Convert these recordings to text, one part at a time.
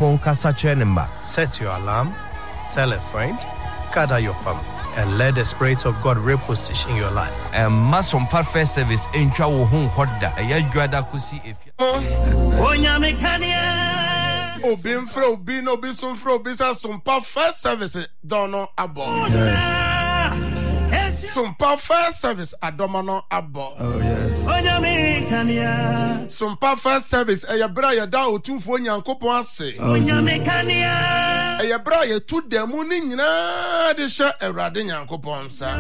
Nyankopon kasa chenemba. Set your alarm, tell a friend, gather your family, and let the Spirit of God reposition your life. And Mason First Service in Chawo Home Hoda, a Yajuada Kusi if Obin fro bin obisum fro bisa sumpa first service dono abo. Sumpa first service adomano abo. Oh yes. Sumpa first service eyabra ya da otumfo Nyankopon ase. Eyabra ya tu demu ni nyina de hye Awurade Nyankopon sa.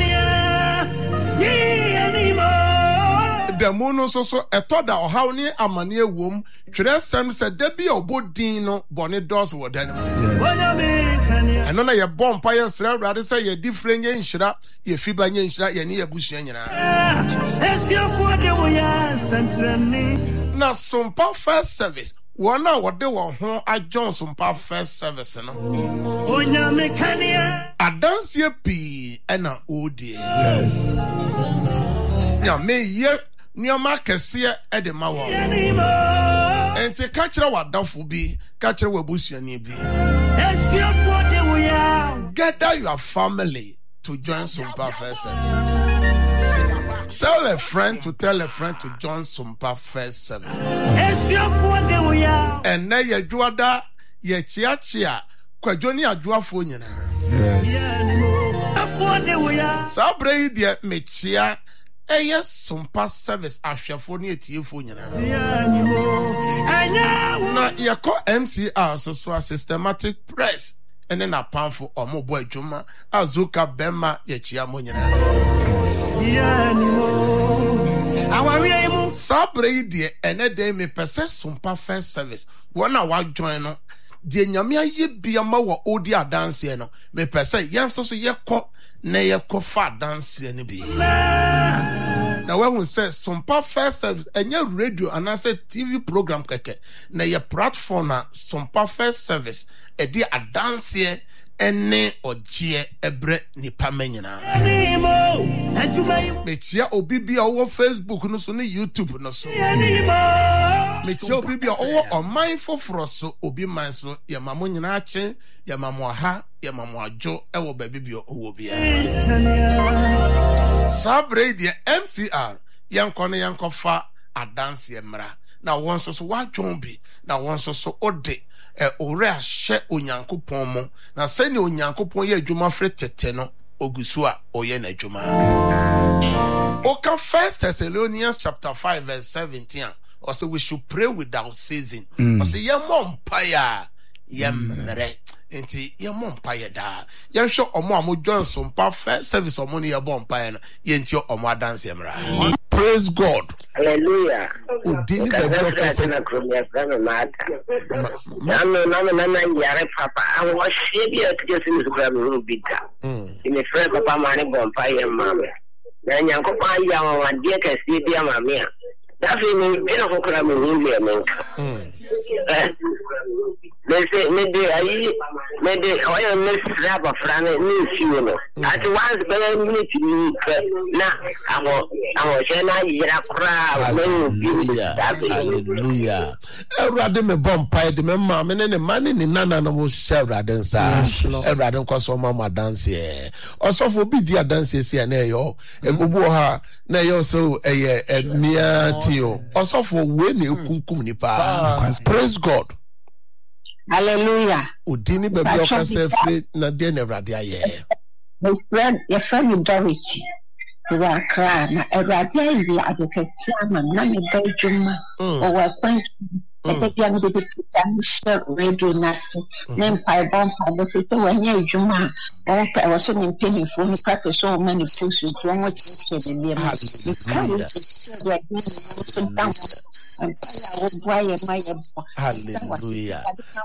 Demu no so etoda ohaw ni amane ewom twere stem se da bi obodin no bone dos wo dan. Eno na ye bompa ye sra Awurade se ye different ye nhira ye fiba nye nhira ye ne ye busua nyina. Na Sumpa First Service wona wode wo ho ajon Sumpa First Service no. Adanse pi ena odi. Yes. Ya me ye nioma kese e de ma wo. Enti ka kire wadafo bi, ka kire wabusuani bi. Gather your family to join Sumpa First Service. Tell a friend to tell a friend to join Sumpa First Service. And na ye juada ye chia kwadwoni adwoafo nyina. Yes. Sabre die me chia eye Sumpa Service ahwefo ne etiefo nyina. Na ye ko MCR so systematic press ene na panfo omobo adwuma azuka bema ye chia mo nyina. Sabre die ene de me pese Sumpa First Service wona wa join no de nyame aye bia ma wo odi adanse no me pese yenso so ye ko na ye ko fa adanse ne bi. Na when say Sumpa First Service enye radio and say TV program keke na ye platform na Sumpa First Service e di adanse ene ogie ebre nipa manyina. Mechia obibia owo Facebook no so ne YouTube no so. Mechia obibia owo online foforo so obi man so ye mamo nyina ache ye mamo ha ye mamo ajo ewo ba bibia owo bia. Sabre die MCR yankone yankofa adanse emra na won so wadwon bi na won so ode ore ahye Onyankopon mo na sani Onyankopon ye adwuma fre tete no ogusu a oye na adwuma. Oka 1 Thessalonians chapter 5 verse 17 or say we should pray without ceasing. Or say ye mompaya ye mre enti ye mompaya da ye hwe omo amo join Sumpa First Service omo ne ye bompaya no ye enti omo adanse emra. Praise God. Hallelujah. Udini bebe okase na kromia sana mata. Nana yare papa. I was shebi atike sini sukura mi rubita. Ime friend papa mane bompa ye mama. Na nyanko pa ya mama die ka sebi ya mama. Dafi mi bena kokura mi rubi ya menka. Mede oya mesraba frane ni siwono. At once bela minute ni na amo chena yira kura. Hallelujah. Everybody me bompa de me mama ne mani ni nana no mo Awurade nsa. Awurade nkoso mama dance e. Osofo bi dia dance si na eyo. Ebubu ha na eyo so eye emia tio. Osofo we na ekunkum nipa. Praise God. Hallelujah. Udini baby okase free na de na Awurade aye. My friend, your friend Dorothy. You are crying. Na Awurade aye adekesi ama na me bedwuma. O wa kwan. Ete bia me de share radio nasi. Na mpai bompa bo se wanya adwuma. O pa wo so ne penifo ni ka pe so many push to one to the name. Hallelujah.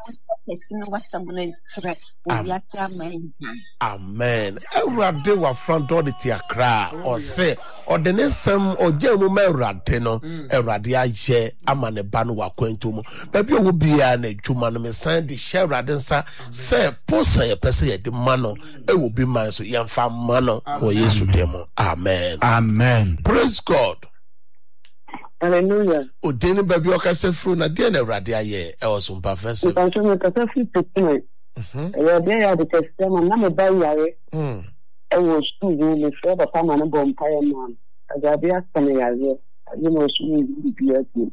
Amen. Everybody wa front door the tiakra or say or the next some or jemu merate no Awurade aye amane ba no wakwantu mu. Baby wo bia na adwuma no me san di share radensa say posa ye pese ye de mano e wo bi man so ye mfa mano for Yesu demo. Amen. Amen. Praise God. Hallelujah. Odeni baby okase fru na de na Awurade aye e osumpa fese. Because me kasa fi petime. Awurade ya de testem na me ba yare. I was too really for the permanent bomb fire man. Awurade asane yare. You know she be here.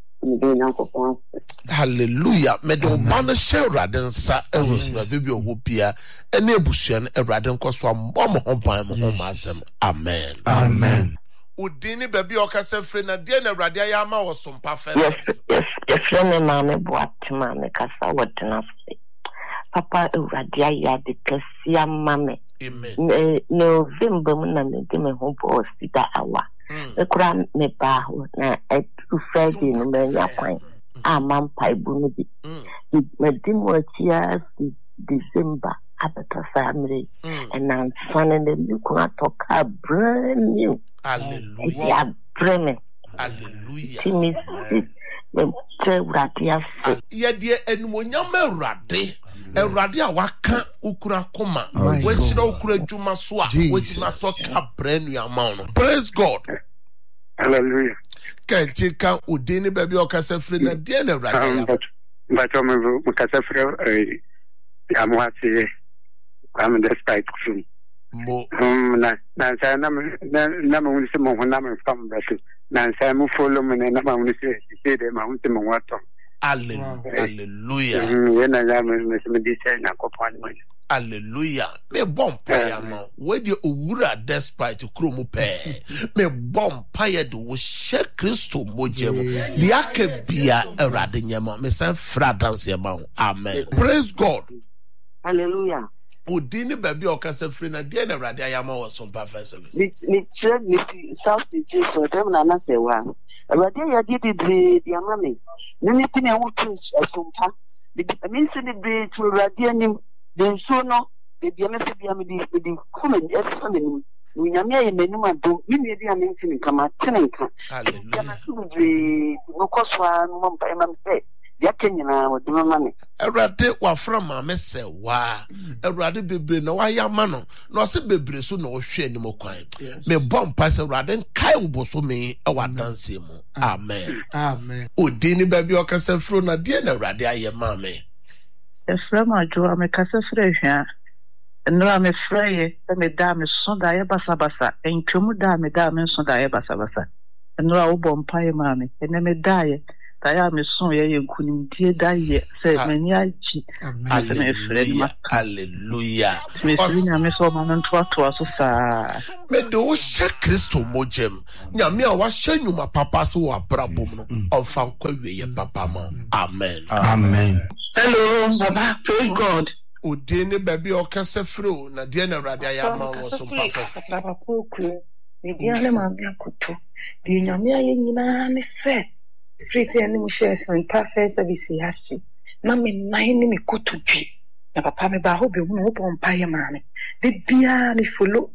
Hallelujah. Me do ban share Awurade nsa e osuma baby ohopia ene ebusua no Awurade nkoso ambom ho ban mo ho asem. Amen. Amen. Udini baby okase fre na de na Awurade ayama osumpa fese. Yes, friend mama boat mama kasa wotena fe. Papa Awurade aya de kasia mama. Amen. November mu na me de me ho bo sida awa. Ekura me ba ho na etu Friday no me nya kwan. Amam paibu no bi. Me dimo chia December abata family. And I'm finding the new toka brand new. Hallelujah. Yeah, brand. Hallelujah. Timmy me Awurade afa. Ye de enumonyam Awurade a waka ukura koma wechira ukura djuma so a wechina so ka brand new amount. Praise God. Hallelujah. Can chika udini baby okase free na de na Awurade. But me kasa free amwati am despite from Mo na sa na mo se mo na me fam betu na sa mo follow me na ma mo se de ma mo te mo wato. Hallelujah. Hallelujah. Me bomb paya ma. Where the owura despite kromu pe. Me bomb paya do wo she Kristo mojem. The ake bia Awurade nyama. Me san fragrance yama. Amen. Praise God. Hallelujah. Udini baby okase free na de na Awurade ayama wo sompa first service. Me trade me South City for them na say wa. Awurade ya di bebre di amame. Nene tini ya wutu asumpa. Mean se bebre to Awurade anim. Den so no bebi amefe bia me di comment efa me nim. Nyame aye menum adom. Me ne bi amenti nkama tenenka. Hallelujah. Ya so bebre no koswa no mpa e mam se. Ya kenyina wodima mame. Awurade wafra ma me se wa. Awurade bebre na wa ya ma no. No se bebre so na wo hwe anim kwan. Me bomb pass Awurade kai wo so me e wa dance mu. Amen. Amen. Odini baby okase fro na de na Awurade aye ma me. Efra ma jo amekasa frehwa. No am freye me da me so da ye basa basa. Entwemu da me so da ye basa basa. No a wo bom pae ma me. Ene me da ye ya me so ye nkunim die da ye se mani aji. Hallelujah. Hallelujah. Me sina me so ma nto so sa. Me do she Kristo mojem. Nyame a wa hwanyuma papa so wa brabom no. Onfa kwa wiye papa ma. Amen. Amen. Hello, Baba. Praise God. Udini baby okase fro na de na Awurade ayama wo so perfect. Papa poku. Me diale ma me akoto. Di nyame aye nyina ne se. Free say ani mo share some perfect service yasi. Na me nine ni me koto bi. Na papa me ba ho be hu no bo mpaye ma me. De bia ni follow.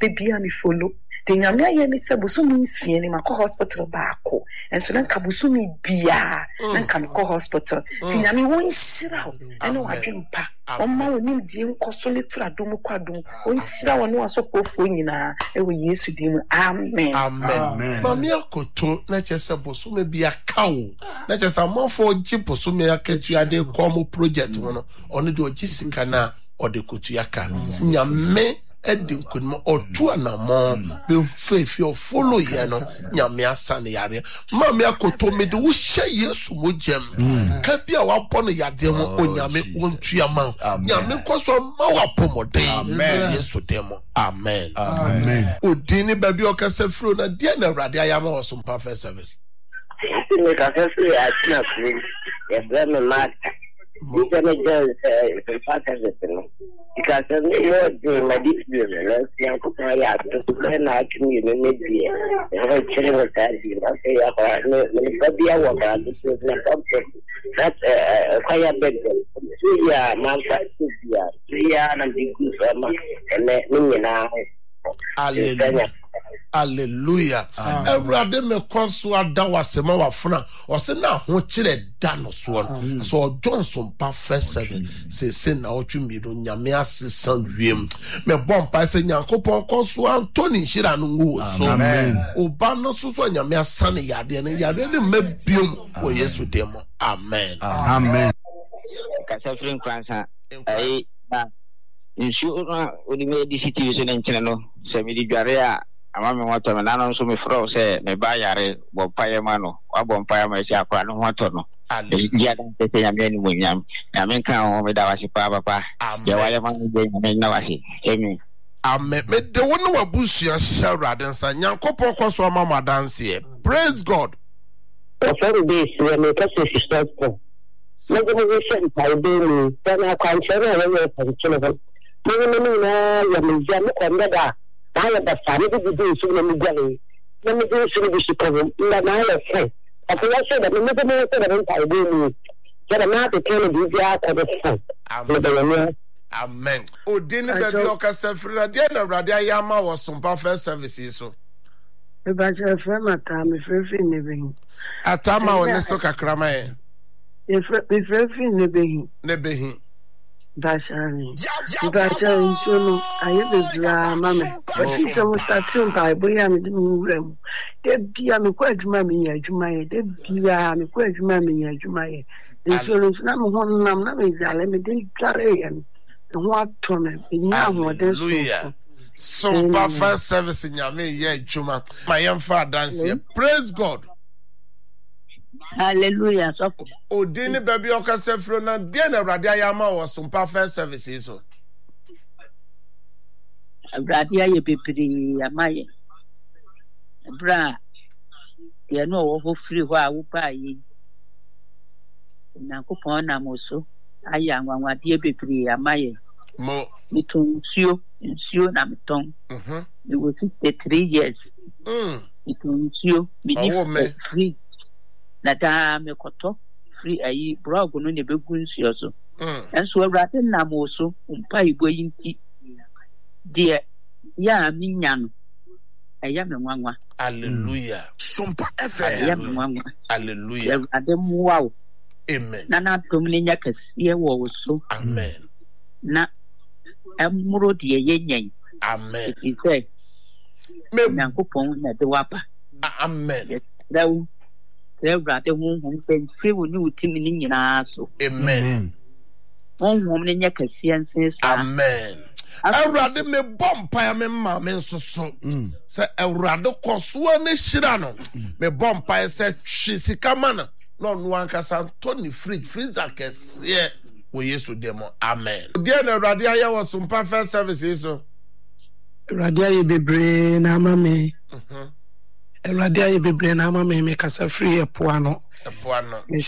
The nyame aye ni se bosumi nsie ni makọ hospital baako. Enso na nka bosumi bia na nka makọ hospital. The nyame won hira ene wadwempa. Omma woni die nkoso ne tradom kwadom. On hira woni asofofo nyina ewe Yesu dim. Amen. Amen. Mami akoto na chese bosumi bia kawo. Na chese amofo ji bosumi akatua ade kom project wono. Ono de ogisika na ode kotua ka. Nyame Edin kunmo otu anamo be fefi o follow ye no nyame asane yare mama akoto me de wo hye Yesu mojem ka bia wa pono yade ho onyame wontua ma nyame koso ma wa pomoden Yesu demo. Amen. Amen. Odini baby okase fro na de na Awurade ayama wo so perfect service. Me ka se free atina free. Yes, let me mad. You can just focus it. Because you do my discipline, let's see how to learn how to maybe a children that you say, be a worker. This is that's a fire bedroom. 2 years, months, 6 years, 3 years, and the good summer, and then now. Hallelujah. Hallelujah. Everybody me konso ada wasema wafuna. Ose na ho kire da no so. So Johnson pa first 7 say na otu mido nyame asesa wiem. Me bompa se Nyankopon konso Anthony Shira no wo so. Amen. Oba no so nyame asane yade ne me biom wo Yesu demo. Amen. Amen. Kasa frin kwansa ai ba insura odi me di situation en no se mi di dware a ama me wato me nanon so me fro se me ba yare bo paye ma no wa bo paye ma si akwa no wato no ya dan te nyame ni mo nyam na me kan o me da wasi papa ya wale ma ni me na wasi amen. Amen. Me de wonu wabusia Sherad nsa Nyankopon kwaso ama madanse. Praise God. Very base when me kase sister ko. Me go me shen pai be ni na kwanche na we kwanche na. Me na ya me ja me kwanda da. I da fare de de so na me gale. Na me de so de ko na na ya fe. Apo ya se da me go me se da pai be ni. Ya na te ke ni bi ya ko de fe. Amen. Amen. Odini baby okasa frira de na Awurade ayama wo sompa first services so. Me ba je fe mata me fe fi ne be. Atama woni so kakrama e. Me fe fi ne be. Ne be. Dashani. Dashani chono aye be bla mama. Oti so mustatun pa boya me di wurem. De bia me kwa adwuma me ya adwuma ye. De bia me kwa adwuma me ya adwuma ye. De so na me ho nam na me jale me de tare ye. What tone? Hallelujah. So, first service in Yame, yeah, Juma. My young father dance here. Praise God. Hallelujah. So, Odini baby okase frona Diana Radia Yama was some first services. So, Radia ye bepri amaye. Bra, you know, who free wa upa ye. Nakupon amoso. Aya ngwa die bepri amaye mo mituncio na miton it was 63 years mituncio mi free na da me koto free ayi blog no ne beguncio so enso Awurade na mo so umpa ibo yinti die ya minya no aya me nwanwa. Hallelujah. Sompa FM. Ya me nwanwa. Hallelujah. Awurade muwa. Amen. Na domininya kasiye wo so. Amen. Na amuro de yenyen. Amen. He say me Nyankopon na de wapa. Amen. Dawo. Awurade honhom pen free wo ni utimi ni nyina so. Amen. Honhom ni nya kasiye nsen sa. Amen. Awurade me bompa me ma me nsoso. Se Awurade koso na hira no. Me bompa se hwisika mana. No ankasa Tony freezer kese wo Yesu demo. Amen. Dia na Awurade aya wo sompa first services so. Awurade aye bebre na ama me. Awurade aye bebre na ama me kasa free epoano.